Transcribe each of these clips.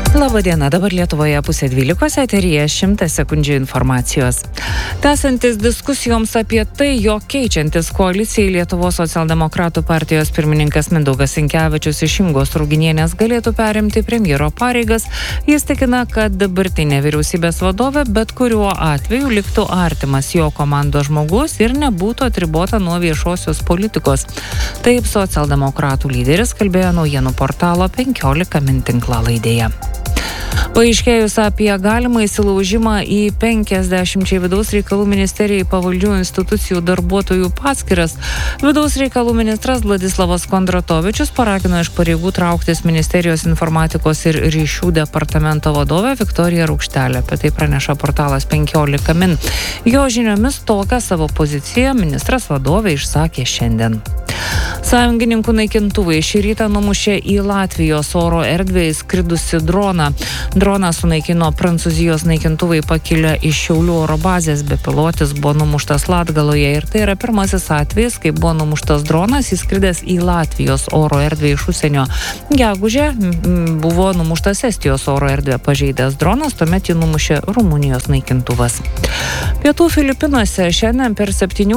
Labadiena, dabar Lietuvoje 11:30, eteryje 100 sekundžių informacijos. Tęsiantis diskusijoms apie tai, jog keičiantis koalicijai Lietuvos socialdemokratų partijos pirmininkas Mindaugas Sinkevičius iš Ingos Ruginienės galėtų perimti premjero pareigas, jis tikina, kad dabartinė vyriausybės vadovė bet kuriuo atveju liktų artimas jo komandos žmogus ir nebūtų atribota nuo viešosios politikos. Taip socialdemokratų lyderis kalbėjo naujienų portalo 15 min tinklalaidėje. Paaiškėjus apie galimą įsilaužimą į 50 vidaus reikalų ministerijai pavaldžių institucijų darbuotojų paskiras, vidaus reikalų ministras Vladislavas Kondratovičius paragino iš pareigų trauktis ministerijos informatikos ir ryšių departamento vadovę Viktoriją Rukštelę. Apie tai praneša portalas 15 min. Jo žiniomis tokią savo poziciją ministras vadovė išsakė šiandien. Sąjungininkų naikintuvai šį rytą numušė į Latvijos oro erdvę įskridusi droną. Droną sunaikino Prancūzijos naikintuvai pakilę iš Šiaulių oro bazės, bepilotis buvo numuštas Latgaloje ir tai yra pirmasis atvejis, kai buvo numuštas dronas įskridęs į Latvijos oro erdvę iš užsienio. Gegužę buvo numuštas Estijos oro erdvę pažeidęs dronas, tuomet jį numušė Rumunijos naikintuvas. Pietų Filipinuose šiandien per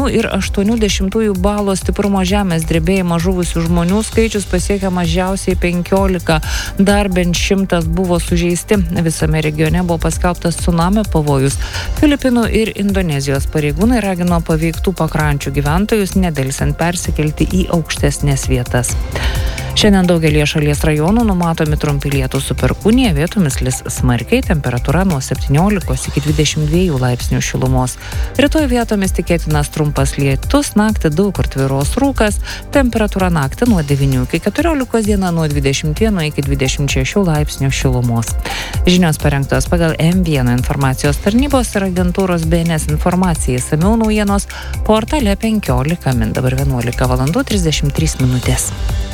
7,8 balo stiprumo žemės drebėjimą žuvusių žmonių skaičius pasiekė mažiausiai 15, dar bent 100 buvo sužeisti. Visame regione buvo paskelbtas cunamio pavojus. Filipinų ir Indonezijos pareigūnai ragino paveiktų pakrančių gyventojus nedelsiant persikelti į aukštesnės vietas. Šiandien daugelį šalies rajonų numatomi trumpi lietūs su perkūnija, vietomis lis smarkiai, temperatūra nuo 17 iki 22 laipsnių šilumos. Rytoj vietomis tikėtinas trumpas lietus, naktį daug kur tvyros rūkas, temperatūra naktį nuo 9 iki 14, diena nuo 21 iki 26 laipsnių šilumos. Žinios parengtos pagal M1 informacijos tarnybos ir agentūros BNS informacijai. Išsamiau naujienos portale 15 min. Dabar 11:33 min.